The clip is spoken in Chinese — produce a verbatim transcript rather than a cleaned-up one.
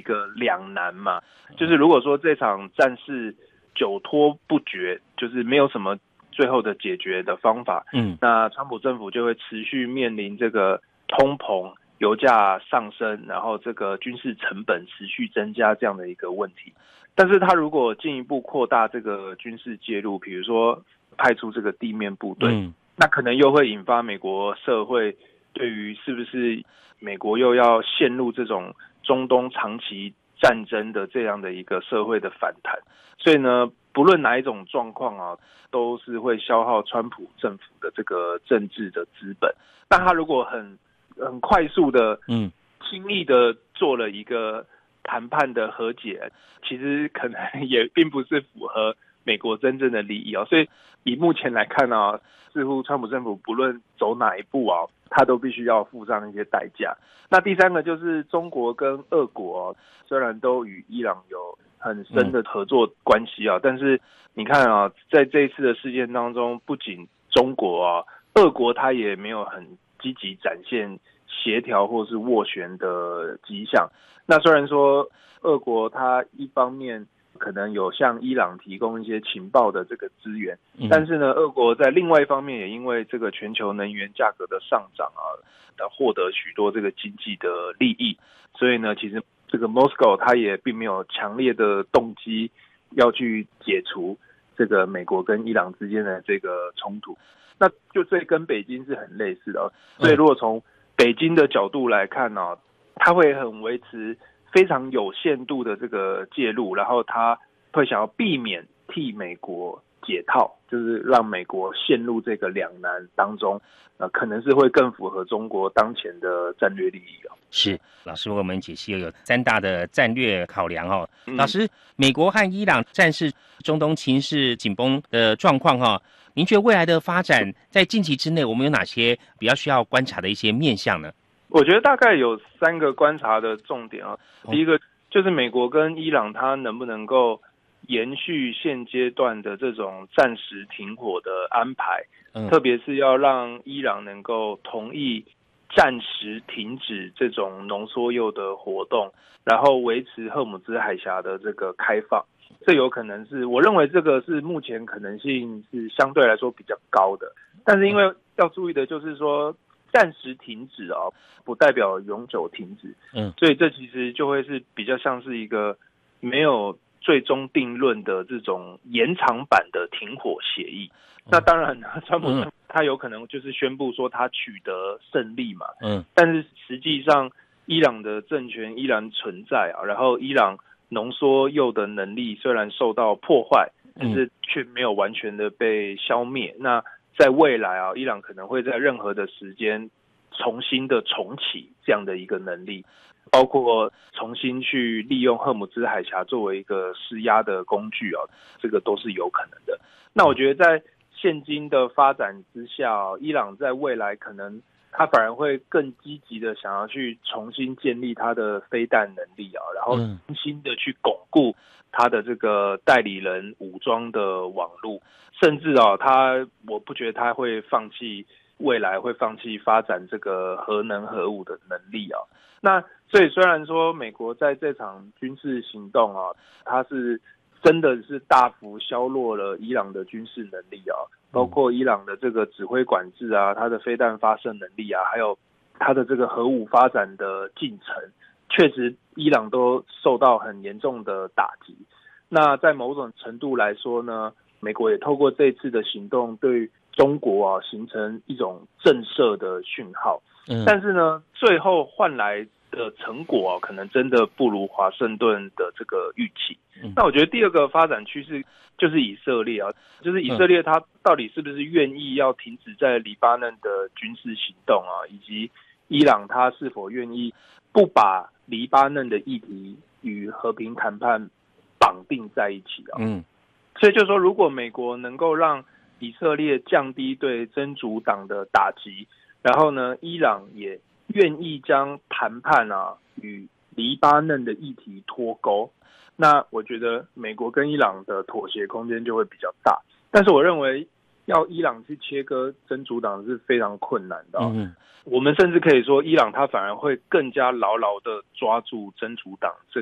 个两难嘛，就是如果说这场战事久拖不决，就是没有什么最后的解决的方法，嗯，那川普政府就会持续面临这个通膨、油价上升，然后这个军事成本持续增加这样的一个问题。但是他如果进一步扩大这个军事介入，比如说派出这个地面部队，嗯，那可能又会引发美国社会对于是不是美国又要陷入这种中东长期战争的这样的一个社会的反弹。所以呢，不论哪一种状况啊，都是会消耗川普政府的这个政治的资本。那他如果很很快速的、嗯，轻易的做了一个谈判的和解，其实可能也并不是符合美国真正的利益啊。所以以目前来看啊，似乎川普政府不论走哪一步啊，他都必须要付上一些代价。那第三个就是中国跟俄国啊，虽然都与伊朗有很深的合作关系啊，嗯，但是你看啊，在这一次的事件当中，不仅中国啊，俄国他也没有很积极展现协调或是斡旋的迹象。那虽然说俄国它一方面可能有向伊朗提供一些情报的这个资源，嗯，但是呢，俄国在另外一方面也因为这个全球能源价格的上涨啊，获得许多这个经济的利益，所以呢，其实这个 Moscow 它也并没有强烈的动机要去解除这个美国跟伊朗之间的这个冲突。那就这跟北京是很类似的，哦，所以如果从北京的角度来看呢，哦，他会很维持非常有限度的这个介入，然后他会想要避免替美国解套，就是让美国陷入这个两难当中，呃，可能是会更符合中国当前的战略利益哦。 是，老师为我们解析有三大的战略考量哦。嗯，老师，美国和伊朗战事、中东情势紧绷的状况哈，您觉得未来的发展在近期之内，我们有哪些比较需要观察的一些面向呢？ 我觉得大概有三个观察的重点啊。第一个就是美国跟伊朗它能不能够延续现阶段的这种暂时停火的安排，嗯，特别是要让伊朗能够同意暂时停止这种浓缩铀的活动，然后维持荷姆兹海峡的这个开放。这有可能是我认为这个是目前可能性是相对来说比较高的，但是因为要注意的就是说暂时停止啊，不代表永久停止，嗯，所以这其实就会是比较像是一个没有最终定论的这种延长版的停火协议。嗯，那当然呢，川普他有可能就是宣布说他取得胜利嘛，嗯，但是实际上伊朗的政权依然存在啊，然后伊朗浓缩铀的能力虽然受到破坏，但是却没有完全的被消灭。那在未来啊，伊朗可能会在任何的时间重新的重启这样的一个能力，包括重新去利用荷姆兹海峡作为一个施压的工具啊，这个都是有可能的。那我觉得在现今的发展之下啊，伊朗在未来可能他反而会更积极的想要去重新建立他的飞弹能力啊，然后重新的去巩固他的这个代理人武装的网路，甚至啊，他我不觉得他会放弃未来会放弃发展这个核能核武的能力啊。那所以虽然说美国在这场军事行动啊，它是真的是大幅削弱了伊朗的军事能力啊，包括伊朗的这个指挥管制啊，它的飞弹发射能力啊，还有它的这个核武发展的进程，确实伊朗都受到很严重的打击。那在某种程度来说呢，美国也透过这次的行动对中国啊形成一种震慑的讯号，嗯，但是呢，最后换来的成果啊，可能真的不如华盛顿的这个预期。嗯，那我觉得第二个发展趋势就是以色列啊，就是以色列它到底是不是愿意要停止在黎巴嫩的军事行动啊，以及伊朗它是否愿意不把黎巴嫩的议题与和平谈判绑定在一起啊。嗯，所以就是说，如果美国能够让以色列降低对真主党的打击，然后呢，伊朗也愿意将谈判啊与黎巴嫩的议题脱钩，那我觉得美国跟伊朗的妥协空间就会比较大。但是我认为要伊朗去切割真主党是非常困难的，哦，嗯，我们甚至可以说伊朗它反而会更加牢牢的抓住真主党这